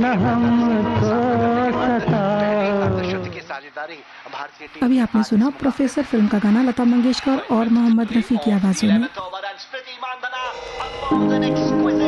अभी आपने सुना प्रोफेसर फिल्म का गाना लता मंगेशकर और मोहम्मद रफ़ी की आवाज़ों में।